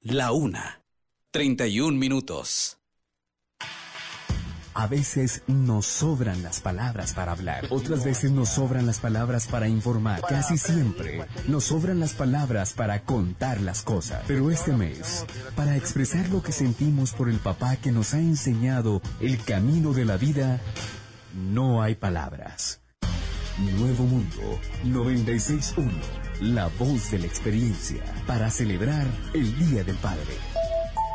1:31. A veces nos sobran las palabras para hablar, otras veces nos sobran las palabras para informar, casi siempre nos sobran las palabras para contar las cosas. Pero este mes, para expresar lo que sentimos por el papá que nos ha enseñado el camino de la vida, no hay palabras. Nuevo Mundo 96.1, la voz de la experiencia, para celebrar el Día del Padre.